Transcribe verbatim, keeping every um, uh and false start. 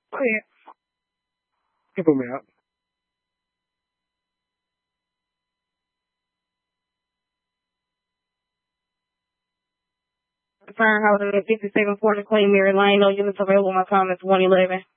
Go ahead. You put me out. Firehouse at fifty-seven forty Clay Mary Lane. No units available. My comments one eleven.